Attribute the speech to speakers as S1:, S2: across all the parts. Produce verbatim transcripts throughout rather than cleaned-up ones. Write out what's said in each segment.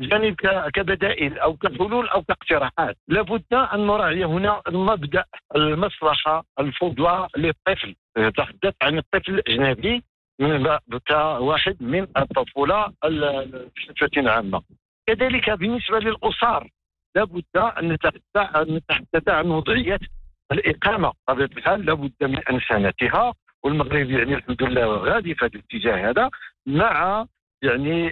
S1: جانب كبدائل أو كحلول أو كاقتراحات. لابد أن نراعي هنا مبدأ المصلحة الفضلى للطفل. تحدث عن الطفل الأجنبي كواحد من الطفولة بصفة عامة. كذلك بالنسبة للأسر لابد أن نتحدث عن وضعية الإقامة. بطبيعة الحال لابد من أنسانتها، والمغرب يعني الحمد لله غادي في هذا الاتجاه هذا، مع يعني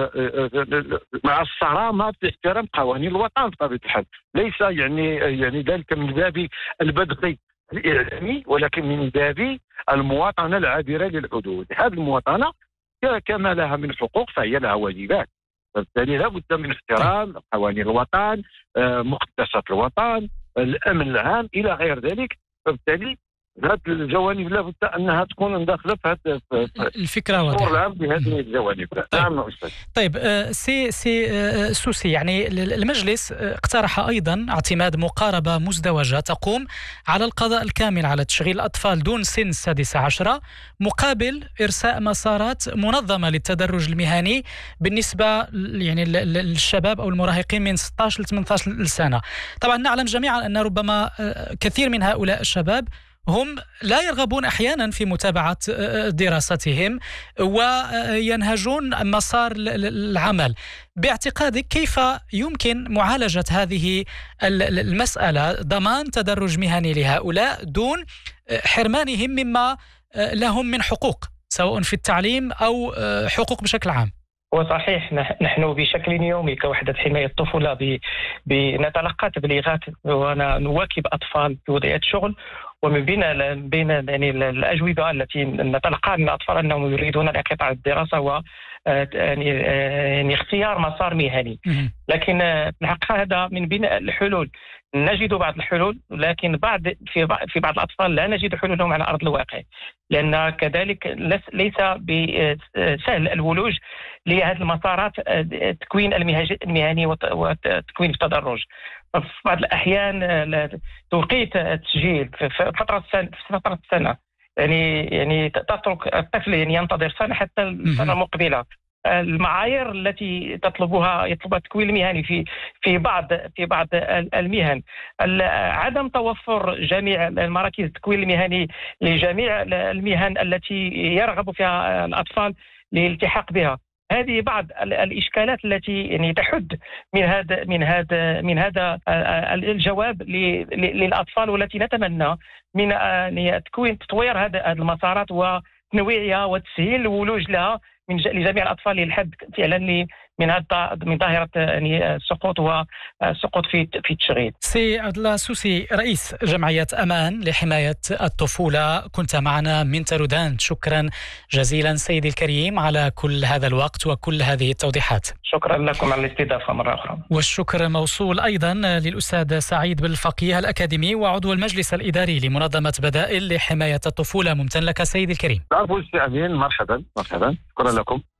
S1: مع الصرامة في احترام قوانين الوطن بطبيعة الحال. ليس يعني يعني ذلك من باب البدء الإعلامي، ولكن من باب المواطنة العابرة للحدود. هذه المواطنة كما لها من حقوق فهي لها واجبات، فبالتالي لابد من احترام قوانين الوطن، مقدسات الوطن، الأمن العام إلى غير ذلك. فبالتالي هذه الجوانب لابد انها تكون داخله في هذا
S2: الفكره واضحه
S1: العام بهذه الجوانب.
S2: طيب.
S1: نعم استاذ.
S2: طيب سي سي سوسي، يعني المجلس اقترح ايضا اعتماد مقاربه مزدوجه تقوم على القضاء الكامل على تشغيل الاطفال دون سن السادسه عشره مقابل ارساء مسارات منظمه للتدرج المهني بالنسبه يعني للشباب او المراهقين من ستة عشر ل ثمانية عشر سنه. طبعا نعلم جميعا ان ربما كثير من هؤلاء الشباب هم لا يرغبون أحيانا في متابعة دراستهم وينهجون مسار العمل. باعتقادك كيف يمكن معالجة هذه المسألة، ضمان تدرج مهني لهؤلاء دون حرمانهم مما لهم من حقوق سواء في التعليم أو حقوق بشكل عام؟
S3: وصحيح نحن بشكل يومي كوحدة حماية الطفولة بنتلقى تبليغات ونواكب أطفال في وضعية شغل، ومن بين بين يعني الأجوبة التي نتلقاها من الأطفال أنهم يريدون انقطاع الدراسة و يعني يعني اختيار مسار مهني. لكن في الحقيقة هذا من بين الحلول، نجد بعض الحلول، لكن بعض في في بعض الأطفال لا نجد حلولهم على أرض الواقع، لأن كذلك ليس بسهل الولوج لهذه المسارات تكوين المهني وتكوين التدرج. في بعض الأحيان توقيت التسجيل في فترة سنة في فترة السنة يعني يعني تترك الطفل يعني ينتظر سنة حتى السنة المقبلة. المعايير التي تطلبها يطلبها التكوين المهني في في بعض في بعض المهن، عدم توفر جميع المراكز التكوين المهني لجميع المهن التي يرغب فيها الأطفال للالتحاق بها. هذه بعض الإشكالات التي يعني تحد من هذا من هذا من هذا الجواب للأطفال، والتي نتمنى من تكوين تطوير هذه المسارات وتنويعها وتسهيل الولوج لها من لجميع الأطفال للحد فعلا من هذا من ظاهرة يعني السقوط والسقوط في في التشغيل.
S2: سي عبد الله سوسي، رئيس جمعية أمان لحماية الطفولة، كنت معنا من ترودان. شكرا جزيلا سيدي الكريم على كل هذا الوقت وكل هذه التوضيحات.
S3: شكرا لكم على الاستضافة مرة أخرى.
S2: والشكر موصول أيضا للأستاذ سعيد بالفقيه الأكاديمي وعضو المجلس الإداري لمنظمة بدائل لحماية الطفولة. ممتن لك سيدي الكريم.
S1: مرحبا مرحبا، شكرا لكم.